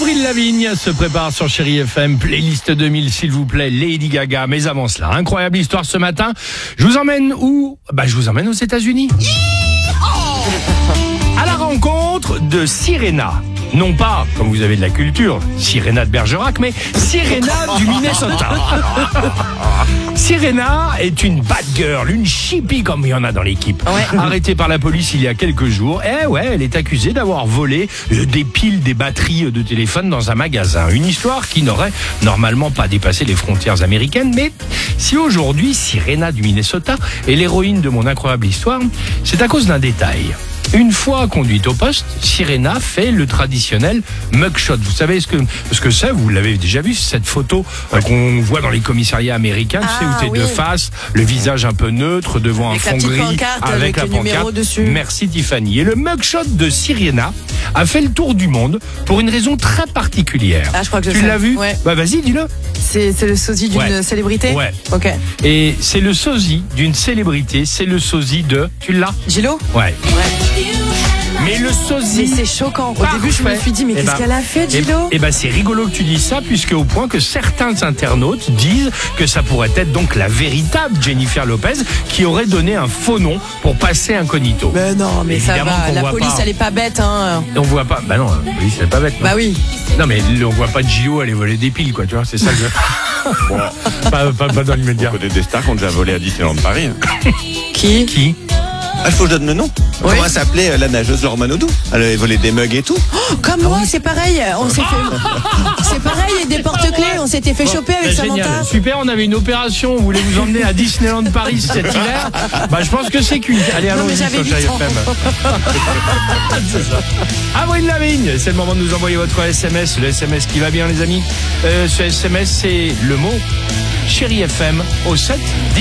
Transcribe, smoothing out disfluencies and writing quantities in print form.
Avril Lavigne se prépare sur Chéri FM, playlist 2000 s'il vous plaît, Lady Gaga. Mais avant cela, incroyable histoire ce matin. Je vous emmène où ? Je vous emmène aux États-Unis. À la rencontre de Sirena. Non pas, comme vous avez de la culture, Sirena de Bergerac, mais Sirena du Minnesota. Sirena est une bad girl, une chippie comme il y en a dans l'équipe. Ouais. Arrêtée par la police il y a quelques jours. Elle est accusée d'avoir volé des piles, des batteries de téléphone dans un magasin. Une histoire qui n'aurait normalement pas dépassé les frontières américaines. Mais si aujourd'hui Sirena du Minnesota est l'héroïne de mon incroyable histoire, c'est à cause d'un détail. Une fois conduite au poste, Sirena fait le traditionnel mugshot. Vous savez ce que c'est ? Vous l'avez déjà vu, cette photo qu'on voit dans les commissariats américains, tu sais, où t'es de face, le visage un peu neutre, devant avec un fond gris, avec la pancarte dessus. Merci Tiffany. Et le mugshot de Sirena a fait le tour du monde pour une raison très particulière. Ah, je crois que tu l'as vu ? Ouais. Vas-y, dis-le. C'est le sosie d'une célébrité ? Ouais. Ok. Et c'est le sosie d'une célébrité, c'est le sosie de... Tu l'as ? Gillo ? Ouais. Mais le sosie... Mais c'est choquant. Au début, je me suis dit, mais qu'est-ce qu'elle a fait, Gillo ? C'est rigolo que tu dises ça, puisque au point que certains internautes disent que ça pourrait être donc la véritable Jennifer Lopez qui aurait donné un faux nom pour passer incognito. Mais non, mais évidemment, ça va. La police, elle est pas bête, hein. On voit pas... non, la police, elle est pas bête. Non. Bah oui. Non, mais on voit pas de Gillo aller voler des piles, quoi, tu vois, c'est ça que... Bon, pas dans l'immédiat. On connaît des stars qu'on a déjà volé à Disneyland Paris. Qui ? Ah, il faut que je donne le nom. Oui. Comment elle s'appelait la nageuse Laure Manodou ? Elle avait volé des mugs et tout. Oh, comme moi, c'est pareil. On s'est fait... C'est pareil, et des porte-clés. On s'était fait choper avec Samantha. Super, on avait une opération. On voulait vous emmener à Disneyland Paris cet hiver. Je pense que c'est cuit. Allez, allons-y sur Chéri FM. C'est ça. Avril Lavigne, c'est le moment de nous envoyer votre SMS. Le SMS qui va bien, les amis. Ce SMS, c'est le mot Chéri FM au 7 10.